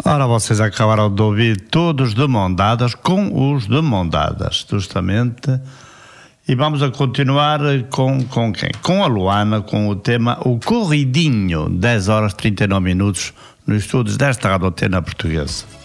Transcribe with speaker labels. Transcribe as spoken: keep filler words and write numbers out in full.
Speaker 1: Ora, vocês acabaram de ouvir Todos de Mão Dadas com os de Mão Dadas, justamente. E vamos a continuar com, com quem? Com a Luana, com o tema O Corridinho, dez horas e trinta e nove minutos, nos estúdios desta Rádio Antena Portuguesa.